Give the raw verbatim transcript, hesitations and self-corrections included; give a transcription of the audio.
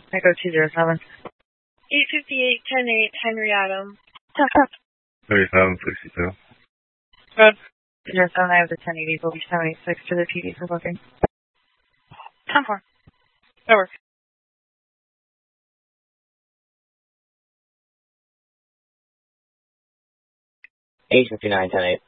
Echo two zero seven. eight fifty-eight, ten eight, Henry Adam. thirty-seven sixty-two. Good. zero seven, I have the ten eighty, will be seventy-six to the P D for booking. ten four. That works. eight fifty-nine, ten eight.